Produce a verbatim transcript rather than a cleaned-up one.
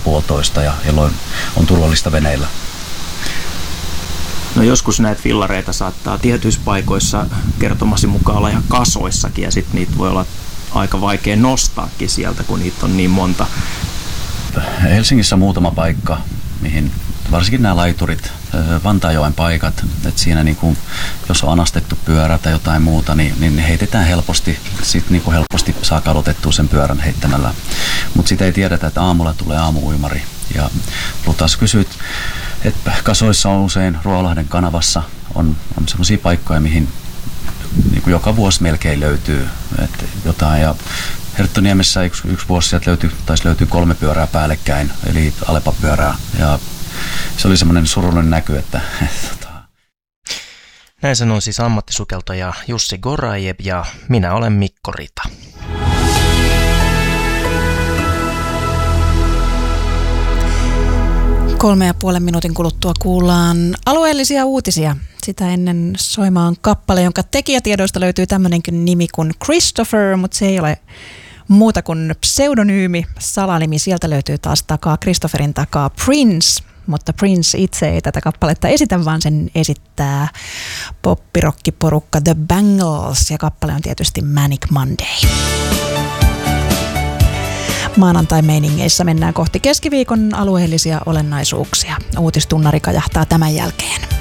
puolitoista ja jolloin on turvallista veneillä. No joskus näitä fillareita saattaa tietyissä paikoissa kertomasi mukaan olla ihan kasoissakin ja sitten niitä voi olla aika vaikea nostaakin sieltä, kun niitä on niin monta. Helsingissä on muutama paikka, mihin varsinkin nämä laiturit, Vantaajoen paikat, että siinä niin kuin, jos on anastettu pyörä tai jotain muuta, niin, niin heitetään helposti, sit niin kuin helposti saa kadotettua sen pyörän heittämällä. Mutta sitä ei tiedetä, että aamulla tulee aamu-uimari. Ja Lutas kysyt, että kasoissa on usein Ruolahden kanavassa on, on sellaisia paikkoja, mihin niin kuin joka vuosi melkein löytyy että jotain. Ja Herttoniemessä yksi, yksi vuosi sieltä löytyi, taisi löytyy kolme pyörää päällekkäin, eli Alepa-pyörää. Ja se oli semmoinen surullinen näky, että... Näin sanoi siis ammattisukeltaja Jussi Gorajev ja minä olen Mikko Rita. Kolme ja puolen minuutin kuluttua kuullaan alueellisia uutisia. Sitä ennen soimaan kappale, jonka tekijätiedoista löytyy tämmöinenkin nimi kuin Christopher, mutta se ei ole muuta kuin pseudonyymi, salanimi. Sieltä löytyy taas takaa, Christopherin takaa Prince, mutta Prince itse ei tätä kappaletta esitä, vaan sen esittää poppirokkiporukka The Bangles ja kappale on tietysti Manic Monday. Maanantai-meiningeissä mennään kohti keskiviikon alueellisia olennaisuuksia. Uutistunnari kajahtaa tämän jälkeen.